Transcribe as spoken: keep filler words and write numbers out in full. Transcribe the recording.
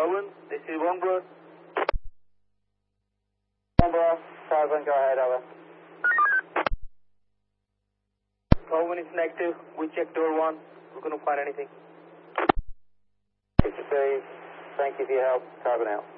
Colwyn, this is Longboard. Longboard, Colwyn, go ahead, over. Colwyn is negative. We checked door one. We couldn't find anything. sixty-three, thank you for your help. Carbon out.